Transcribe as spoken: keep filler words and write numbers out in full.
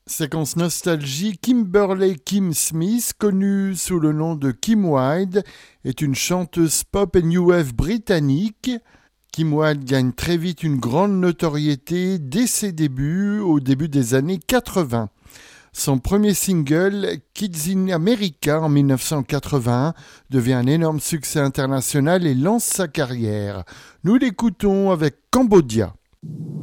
Séquence nostalgie, Kimberley Kim Smith, connue sous le nom de Kim Wilde, est une chanteuse pop et new wave britannique. Kim Wilde gagne très vite une grande notoriété dès ses débuts, au début des années quatre-vingts. Son premier single, Kids in America, en dix-neuf cent quatre-vingt-un, devient un énorme succès international et lance sa carrière. Nous l'écoutons avec Cambodia.